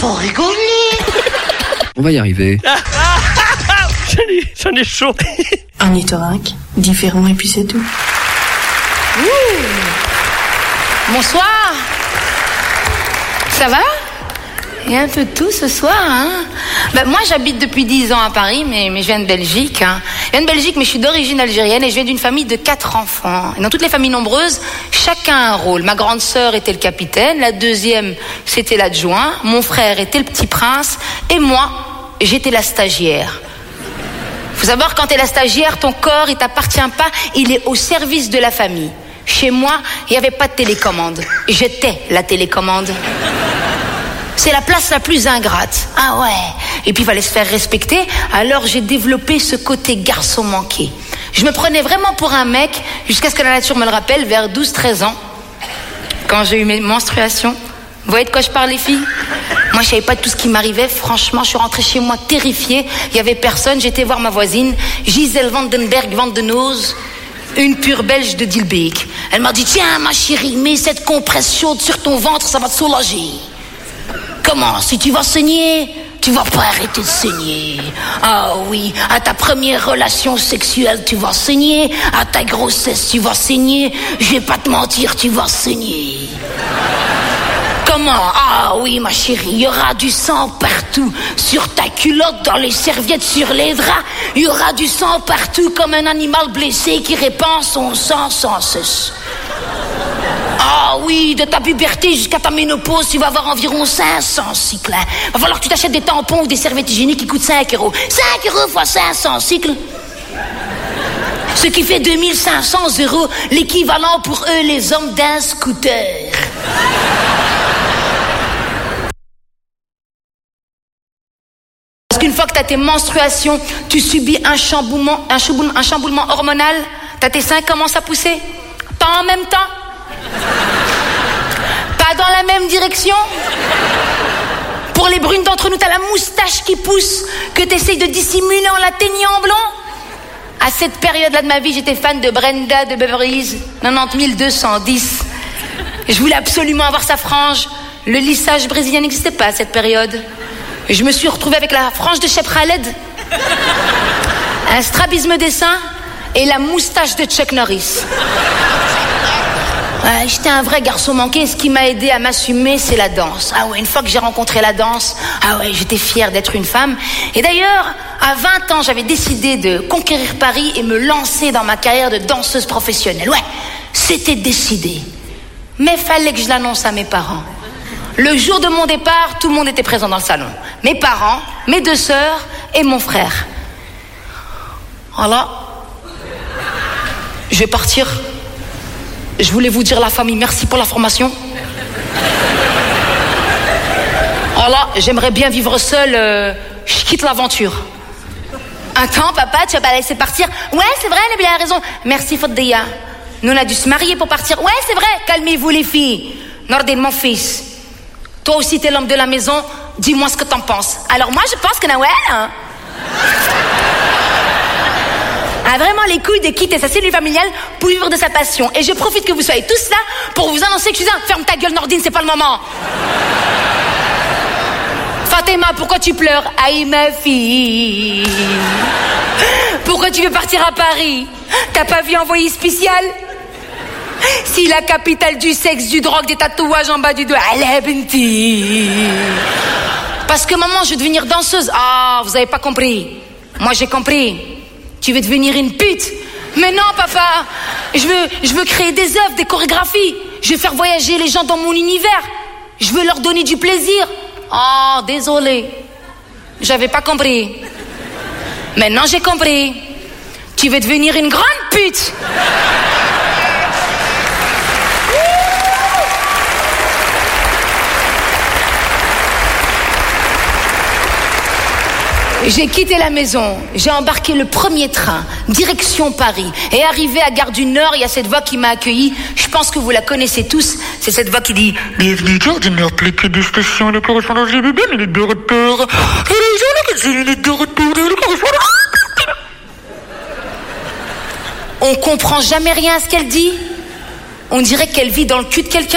faut rigoler. On va y arriver. J'en ai chaud. Un ornithorynque, différent et puis c'est tout. Bonsoir. Ça va? Il y a un peu de tout ce soir, hein? Moi, j'habite depuis 10 ans à Paris, mais je viens de Belgique, hein. Je viens de Belgique, mais je suis d'origine algérienne et je viens d'une famille de 4 enfants. Et dans toutes les familles nombreuses, chacun a un rôle. Ma grande sœur était le capitaine, la deuxième, c'était l'adjoint, mon frère était le petit prince, et moi, j'étais la stagiaire. Faut savoir, quand t'es la stagiaire, ton corps, il t'appartient pas, il est au service de la famille. Chez moi, il n'y avait pas de télécommande. J'étais la télécommande. C'est la place la plus ingrate. Ah ouais. Et puis il fallait se faire respecter. Alors j'ai développé ce côté garçon manqué. Je me prenais vraiment pour un mec jusqu'à ce que la nature me le rappelle vers 12-13 ans. Quand j'ai eu mes menstruations. Vous voyez de quoi je parle, les filles? Moi, je savais pas tout ce qui m'arrivait. Franchement, je suis rentrée chez moi terrifiée. Il y avait personne. J'étais voir ma voisine, Gisèle Vandenberg Vandenose, une pure belge de Dilbeek. Elle m'a dit, tiens, ma chérie, mets cette compresse chaude sur ton ventre, ça va te soulager. Comment? Si tu vas saigner, tu vas pas arrêter de saigner. Ah oui, à ta première relation sexuelle, tu vas saigner. À ta grossesse, tu vas saigner. Je vais pas te mentir, tu vas saigner. Comment? Ah oui, ma chérie, il y aura du sang partout. Sur ta culotte, dans les serviettes, sur les draps. Il y aura du sang partout comme un animal blessé qui répand son sang sans cesse. Ah oui, de ta puberté jusqu'à ta ménopause, tu vas avoir environ 500 cycles. Va falloir que tu t'achètes des tampons ou des serviettes hygiéniques qui coûtent 5 €. 5 € fois 500 cycles. Ce qui fait 2500 €, l'équivalent pour eux, les hommes, d'un scooter. Parce qu'une fois que tu as tes menstruations, tu subis un chamboulement hormonal. T'as tes seins commencent à pousser. Pas en même temps. Pas dans la même direction. Pour les brunes d'entre nous, t'as la moustache qui pousse, que t'essayes de dissimuler en la teignant en blanc. À cette période-là de ma vie, j'étais fan de Brenda de Beverly Hills, 90 210. Je voulais absolument avoir sa frange. Le lissage brésilien n'existait pas à cette période. Je me suis retrouvée avec la frange de Shep Khaled, un strabisme des seins et la moustache de Chuck Norris. Ouais, j'étais un vrai garçon manqué. Ce qui m'a aidé à m'assumer, c'est la danse. Ah ouais, une fois que j'ai rencontré la danse, ah ouais, j'étais fière d'être une femme. Et d'ailleurs, à 20 ans, j'avais décidé de conquérir Paris et me lancer dans ma carrière de danseuse professionnelle. Ouais, c'était décidé. Mais fallait que je l'annonce à mes parents. Le jour de mon départ, tout le monde était présent dans le salon. Mes parents, mes 2 sœurs et mon frère. Voilà. Je vais partir. Je voulais vous dire, la famille, merci pour la formation. Voilà, j'aimerais bien vivre seule. Je quitte l'aventure. Attends, papa, tu vas pas laisser partir? Ouais, c'est vrai, elle a bien raison. Merci, Foddeya. Nous, on a dû se marier pour partir. Ouais, c'est vrai. Calmez-vous, les filles. Nordin, mon fils. Toi aussi, t'es l'homme de la maison. Dis-moi ce que t'en penses. Alors moi, je pense que Nawel a vraiment les couilles de quitter sa cellule familiale pour vivre de sa passion. Et je profite que vous soyez tous là pour vous annoncer que je suis un... Ferme ta gueule, Nordine, c'est pas le moment. Fatima, pourquoi tu pleures? Aïe, ma fille. Pourquoi tu veux partir à Paris? T'as pas vu Envoyé spécial? Si la capitale du sexe, du drogue, des tatouages en bas du doigt. Allez, Benti. Parce que maman, je veux devenir danseuse. Ah, vous avez pas compris. Moi, j'ai compris. Tu veux devenir une pute? Mais non, papa. Je veux créer des œuvres, des chorégraphies. Je veux faire voyager les gens dans mon univers. Je veux leur donner du plaisir. Oh, désolé. J'avais pas compris. Maintenant, j'ai compris. Tu veux devenir une grande pute. J'ai quitté la maison, j'ai embarqué le premier train, direction Paris. Et arrivé à Gare du Nord, il y a cette voix qui m'a accueilli. Je pense que vous la connaissez tous. C'est cette voix qui dit: bienvenue, Gare du Nord, plus de station, le correspondant GBB, minute de retour. Minute de retour, le correspondant. On comprend jamais rien à ce qu'elle dit. On dirait qu'elle vit dans le cul de quelqu'un.